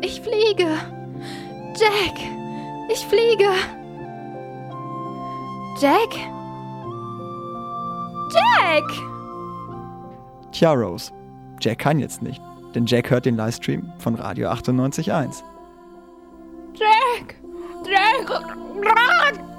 Ich fliege. Jack, ich fliege. Jack? Jack! Tja, Rose, Jack kann jetzt nicht, denn Jack hört den Livestream von Radio 98.1. Jack! Jack!